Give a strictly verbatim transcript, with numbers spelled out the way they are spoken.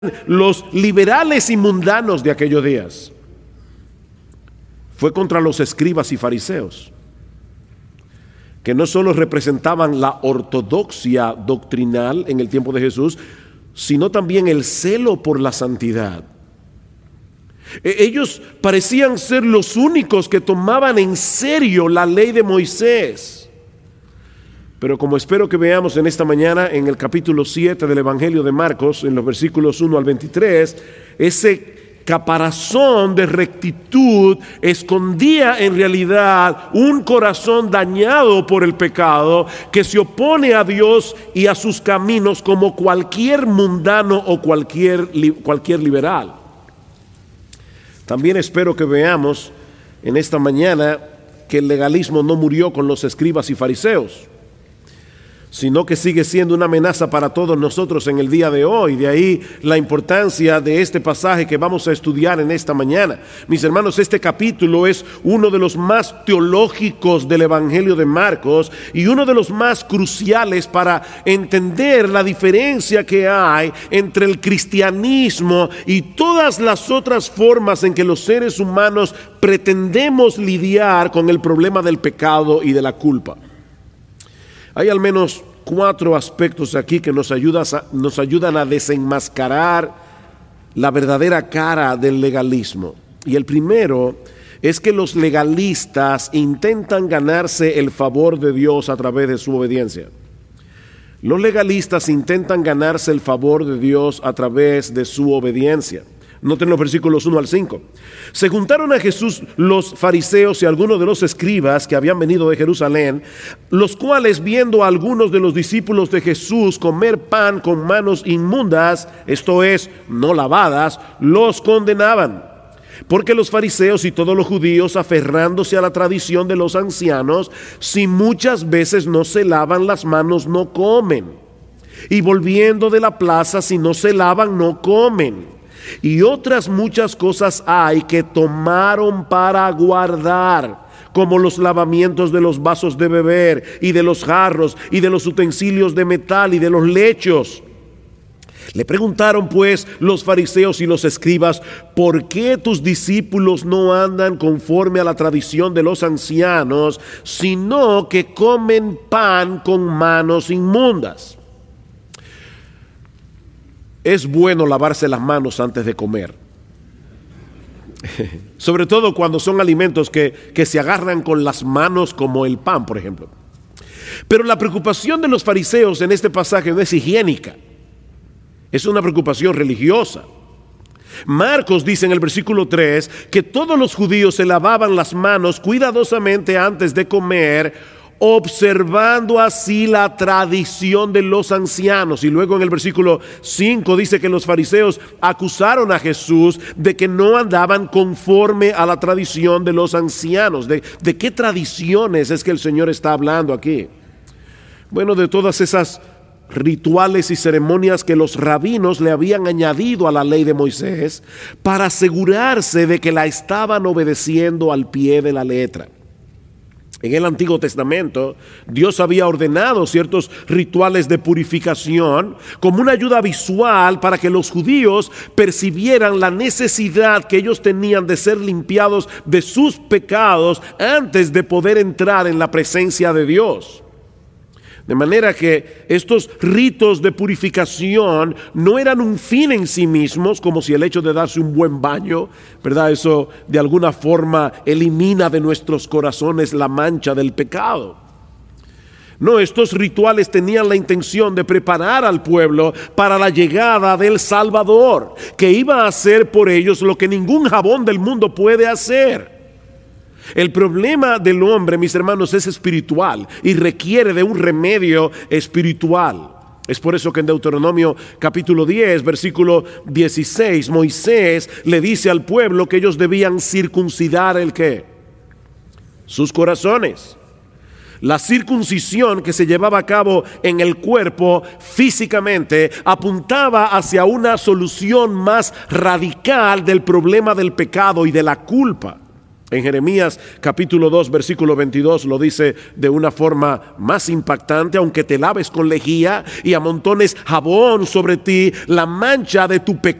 los liberales y mundanos de aquellos días. Fue contra los escribas y fariseos, que no solo representaban la ortodoxia doctrinal en el tiempo de Jesús, sino también el celo por la santidad. Ellos parecían ser los únicos que tomaban en serio la ley de Moisés. Pero como espero que veamos en esta mañana, en el capítulo siete del Evangelio de Marcos, en los versículos uno al veintitrés, ese caparazón de rectitud escondía en realidad un corazón dañado por el pecado que se opone a Dios y a sus caminos como cualquier mundano o cualquier, cualquier liberal. También espero que veamos en esta mañana que el legalismo no murió con los escribas y fariseos, sino que sigue siendo una amenaza para todos nosotros en el día de hoy. De ahí la importancia de este pasaje que vamos a estudiar en esta mañana. Mis hermanos, este capítulo es uno de los más teológicos del Evangelio de Marcos y uno de los más cruciales para entender la diferencia que hay entre el cristianismo y todas las otras formas en que los seres humanos pretendemos lidiar con el problema del pecado y de la culpa. Hay al menos cuatro aspectos aquí que nos ayudan, nos ayudan a desenmascarar la verdadera cara del legalismo. Y el primero es que los legalistas intentan ganarse el favor de Dios a través de su obediencia. Los legalistas intentan ganarse el favor de Dios a través de su obediencia. Noten los versículos uno al cinco. Se juntaron a Jesús los fariseos y algunos de los escribas que habían venido de Jerusalén, los cuales, viendo a algunos de los discípulos de Jesús comer pan con manos inmundas, esto es, no lavadas, los condenaban. Porque los fariseos y todos los judíos, aferrándose a la tradición de los ancianos, si muchas veces no se lavan las manos, no comen. Y volviendo de la plaza, si no se lavan, no comen. Y otras muchas cosas hay que tomaron para guardar, como los lavamientos de los vasos de beber y de los jarros y de los utensilios de metal y de los lechos. Le preguntaron pues los fariseos y los escribas: ¿por qué tus discípulos no andan conforme a la tradición de los ancianos, sino que comen pan con manos inmundas? Es bueno lavarse las manos antes de comer, sobre todo cuando son alimentos que, que se agarran con las manos, como el pan, por ejemplo. Pero la preocupación de los fariseos en este pasaje no es higiénica, es una preocupación religiosa. Marcos dice en el versículo tres que todos los judíos se lavaban las manos cuidadosamente antes de comer, observando así la tradición de los ancianos. Y luego en el versículo cinco dice que los fariseos acusaron a Jesús de que no andaban conforme a la tradición de los ancianos. ¿De, de qué tradiciones es que el Señor está hablando aquí? Bueno, de todas esas rituales y ceremonias que los rabinos le habían añadido a la ley de Moisés para asegurarse de que la estaban obedeciendo al pie de la letra. En el Antiguo Testamento, Dios había ordenado ciertos rituales de purificación como una ayuda visual para que los judíos percibieran la necesidad que ellos tenían de ser limpiados de sus pecados antes de poder entrar en la presencia de Dios. De manera que estos ritos de purificación no eran un fin en sí mismos, como si el hecho de darse un buen baño, ¿verdad?, eso de alguna forma elimina de nuestros corazones la mancha del pecado. No, estos rituales tenían la intención de preparar al pueblo para la llegada del Salvador, que iba a hacer por ellos lo que ningún jabón del mundo puede hacer. El problema del hombre, mis hermanos, es espiritual y requiere de un remedio espiritual. Es por eso que en Deuteronomio capítulo diez, versículo dieciséis, Moisés le dice al pueblo que ellos debían circuncidar el ¿qué? Sus corazones. La circuncisión que se llevaba a cabo en el cuerpo físicamente apuntaba hacia una solución más radical del problema del pecado y de la culpa. En Jeremías capítulo dos versículo veintidós lo dice de una forma más impactante: aunque te laves con lejía y amontones jabón sobre ti, la mancha de tu pecado